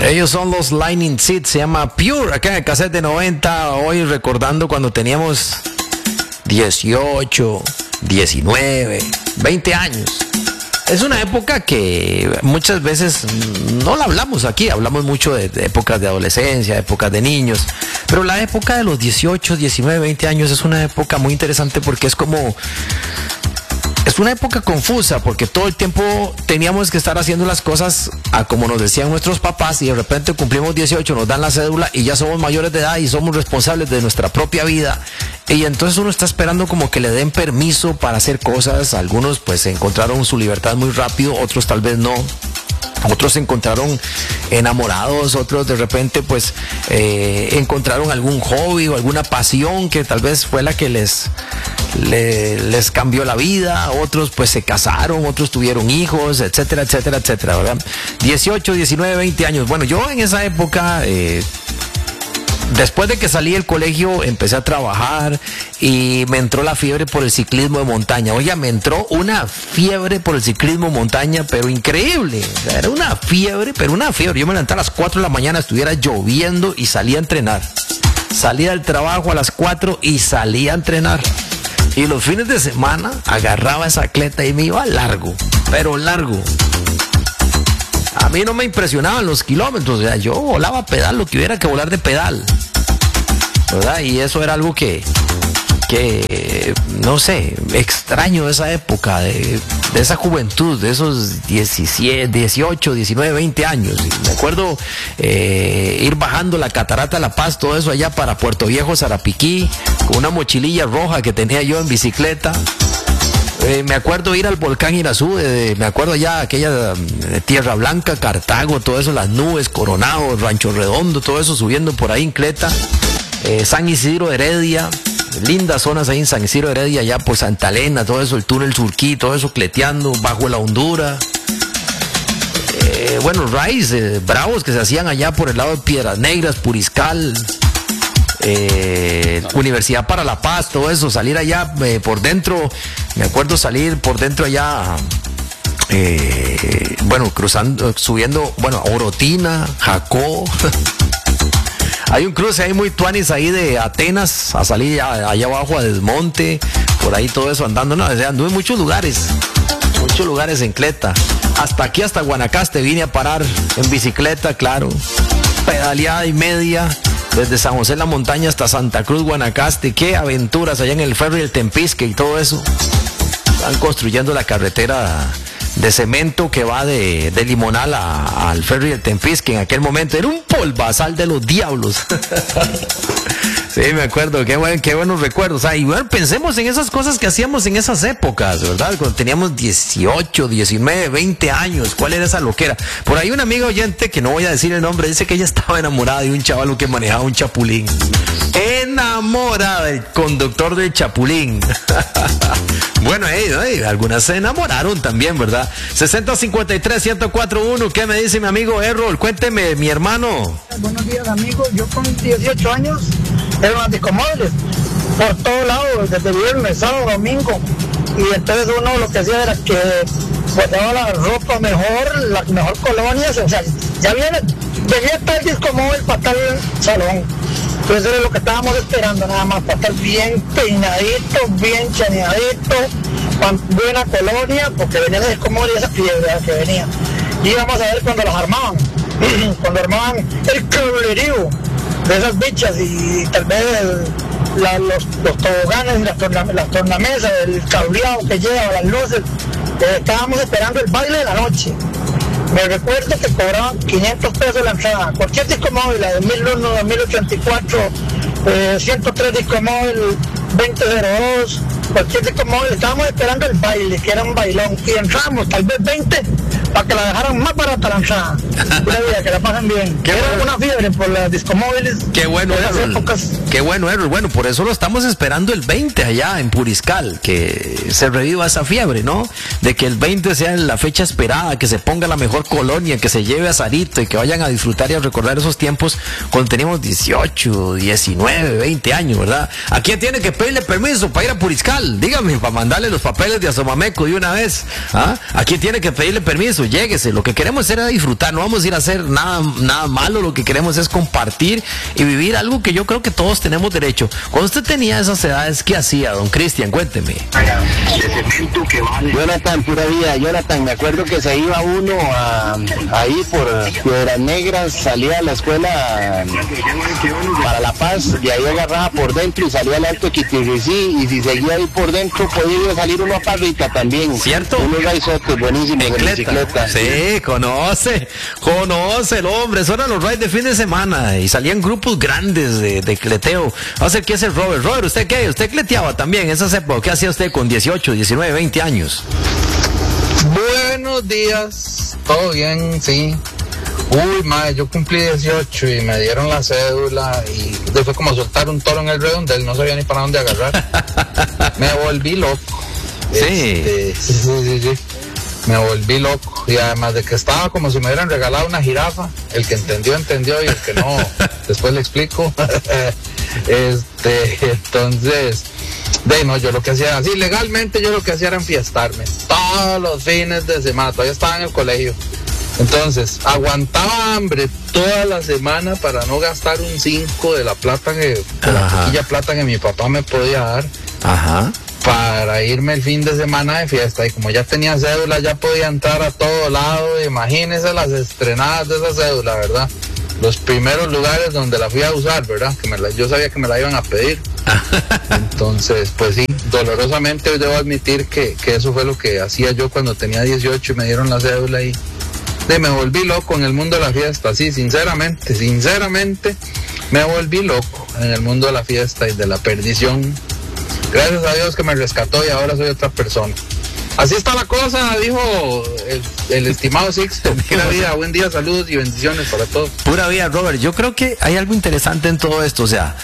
Ellos son los Lightning Seeds, se llama Pure, acá en el cassette de 90, hoy recordando cuando teníamos 18, 19, 20 años. Es una época que muchas veces no la hablamos aquí, hablamos mucho de épocas de adolescencia, épocas de niños, pero la época de los 18, 19, 20 años es una época muy interesante porque es como... Es una época confusa porque todo el tiempo teníamos que estar haciendo las cosas a como nos decían nuestros papás y de repente cumplimos 18, nos dan la cédula y ya somos mayores de edad y somos responsables de nuestra propia vida. Y entonces uno está esperando como que le den permiso para hacer cosas. Algunos pues encontraron su libertad muy rápido, otros tal vez no. Otros se encontraron enamorados, otros de repente pues encontraron algún hobby o alguna pasión que tal vez fue la que les cambió la vida. Otros pues se casaron, otros tuvieron hijos, etcétera, etcétera, etcétera, ¿verdad? 18, 19, 20 años. Bueno, yo en esa época... Después de que salí del colegio empecé a trabajar y me entró la fiebre por el ciclismo de montaña. Oiga, me entró una fiebre por el ciclismo de montaña, pero increíble. O sea, era una fiebre, pero una fiebre. Yo me levanté a las 4 de la mañana, estuviera lloviendo y salía a entrenar. Salía del trabajo a las 4 y salía a entrenar. Y los fines de semana agarraba esa cleta y me iba largo, pero largo. A mí no me impresionaban los kilómetros, o sea, yo volaba pedal lo que hubiera que volar de pedal, ¿verdad? Y eso era algo que no sé, extraño de esa época, de esa juventud, de esos 17, 18, 19, 20 años. Y me acuerdo ir bajando la Catarata de La Paz, todo eso allá para Puerto Viejo, Sarapiquí, con una mochililla roja que tenía yo en bicicleta. Me acuerdo ir al volcán Irazú, me acuerdo ya aquella Tierra Blanca, Cartago, todo eso, las nubes, Coronado, Rancho Redondo, todo eso subiendo por ahí en cleta. San Isidro de Heredia, lindas zonas ahí en San Isidro de Heredia, allá por Santa Elena, todo eso, el túnel Surquí, todo eso cleteando, bajo la Hondura. Bueno, raids bravos que se hacían allá por el lado de Piedras Negras, Puriscal. Universidad para la Paz, todo eso, salir allá por dentro, me acuerdo salir por dentro allá, bueno, cruzando, subiendo, bueno, Orotina, Jacó. Hay un cruce ahí muy tuanis ahí de Atenas a salir allá abajo a Desmonte, por ahí todo eso andando, no, o sea, anduve en muchos lugares en cleta, hasta aquí, hasta Guanacaste vine a parar en bicicleta, claro, pedaleada y media. Desde San José la Montaña hasta Santa Cruz, Guanacaste, qué aventuras allá en el ferry del Tempisque y todo eso. Están construyendo la carretera de cemento que va de Limonal al ferry del Tempisque. En aquel momento era un polvazal de los diablos. Sí, me acuerdo, qué buenos recuerdos. Y bueno, pensemos en esas cosas que hacíamos en esas épocas, ¿verdad? Cuando teníamos 18, 19, 20 años. ¿Cuál era esa loquera? Por ahí una amiga oyente, que no voy a decir el nombre, dice que ella estaba enamorada de un chavalo que manejaba un chapulín. Enamorada del conductor del chapulín. Bueno, algunas se enamoraron también, ¿verdad? 6053-1041, ¿qué me dice mi amigo Errol? Cuénteme, mi hermano. Buenos días, amigos. Yo con 18 años eran las discomóviles por todos lados, desde viernes, sábado, domingo. Y entonces uno lo que hacía era que guardaba la ropa mejor, la mejor colonia. O sea, venía tal discomóvil para tal salón. Entonces era lo que estábamos esperando, nada más, para estar bien peinadito, bien chaneadito, con buena colonia, porque venía de discomóvil y esa fiebre que venía. Y íbamos a ver cuando las armaban, cuando armaban el cablerío de esas bichas y tal vez los toboganes y las tornamesas, el cableado que lleva, las luces. Estábamos esperando el baile de la noche. Me recuerdo que cobraban 500 pesos la entrada. Cualquier disco móvil, la 2001, 2084, 103 disco móvil, 2002, cualquier disco móvil. Estábamos esperando el baile, que era un bailón. Y entramos, tal vez 20, para que la dejaran más barata la entrada. Una vida, que la pasen bien. Era una fiebre por las discomóviles. Qué bueno, Errol. Qué bueno, Errol. Bueno, por eso lo estamos esperando el 20 allá en Puriscal, que se reviva esa fiebre, ¿no? De que el 20 sea la fecha esperada, que se ponga la mejor colonia, que se lleve a Sarito y que vayan a disfrutar y a recordar esos tiempos cuando teníamos 18, 19, 20 años, ¿verdad? ¿A quién tiene que pedirle permiso para ir a Puriscal? Dígame, para mandarle los papeles de Asomameco de una vez. ¿Ah? ¿A quién tiene que pedirle permiso? eso, lléguese. Lo que queremos es disfrutar, no vamos a ir a hacer nada malo, lo que queremos es compartir y vivir algo que yo creo que todos tenemos derecho. Cuando usted tenía esas edades, ¿qué hacía, don Cristian? Cuénteme. Jonathan, pura vida, Jonathan, me acuerdo que se iba uno ahí por Piedras Negras, salía a la escuela para La Paz, y ahí agarraba por dentro y salía al Alto Quitirricí, y si seguía ahí por dentro podía salir uno a Parrita también. ¿Cierto? Unos raizotes buenísimos de bicicleta. Sí, conoce el hombre, esos eran los rides de fin de semana y salían grupos grandes de cleteo. Vamos a ver qué hace Robert. Robert, ¿usted qué? ¿Usted cleteaba también en esas épocas? ¿Qué hacía usted con 18, 19, 20 años? Buenos días, todo bien, sí. Uy, madre, yo cumplí 18 y me dieron la cédula y fue como soltar un toro en el redondel, no sabía ni para dónde agarrar. Me volví loco. Sí. Sí. Me volví loco. Y además de que estaba como si me hubieran regalado una jirafa. El que entendió y el que no, después le explico. Entonces, no, yo lo que hacía, así legalmente yo lo que hacía era enfiestarme todos los fines de semana, todavía estaba en el colegio. Entonces, aguantaba hambre toda la semana para no gastar un 5 de la plata de la poquilla plata que mi papá me podía dar. Ajá. Para irme el fin de semana de fiesta, y como ya tenía cédula ya podía entrar a todo lado. Imagínense las estrenadas de esa cédula, ¿verdad? Los primeros lugares donde la fui a usar, ¿verdad? Yo sabía que me la iban a pedir. Entonces, pues sí, dolorosamente debo admitir que eso fue lo que hacía yo cuando tenía 18 y me dieron la cédula y me volví loco en el mundo de la fiesta. Sí, sinceramente me volví loco en el mundo de la fiesta y de la perdición. Gracias a Dios que me rescató y ahora soy otra persona. Así está la cosa, dijo el estimado Sixto. Pura vida, buen día, saludos y bendiciones para todos. Pura vida, Robert. Yo creo que hay algo interesante en todo esto, o sea,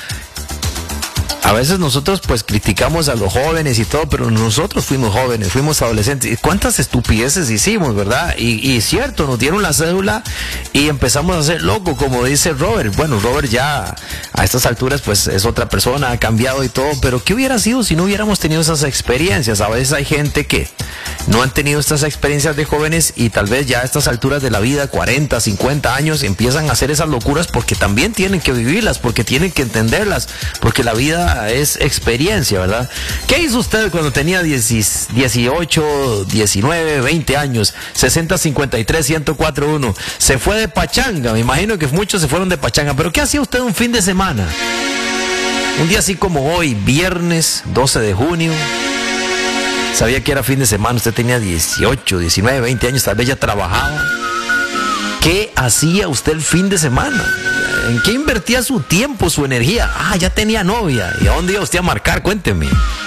a veces nosotros pues criticamos a los jóvenes y todo, pero nosotros fuimos jóvenes, fuimos adolescentes. ¿Cuántas estupideces hicimos, verdad? Y cierto, nos dieron la cédula y empezamos a ser locos, como dice Robert. Bueno, Robert ya a estas alturas pues es otra persona, ha cambiado y todo, pero ¿qué hubiera sido si no hubiéramos tenido esas experiencias? A veces hay gente que no han tenido estas experiencias de jóvenes y tal vez ya a estas alturas de la vida, 40, 50 años, empiezan a hacer esas locuras porque también tienen que vivirlas, porque tienen que entenderlas, porque la vida es experiencia, ¿verdad? ¿Qué hizo usted cuando tenía 18, 19, 20 años? 60-53-1041. Se fue de pachanga, me imagino que muchos se fueron de pachanga, pero ¿qué hacía usted un fin de semana? Un día así como hoy, viernes 12 de junio. Sabía que era fin de semana, usted tenía 18, 19, 20 años, tal vez ya trabajaba. ¿Qué hacía usted el fin de semana? ¿En qué invertía su tiempo, su energía? Ya tenía novia. ¿Y a dónde iba usted a marcar? Cuénteme.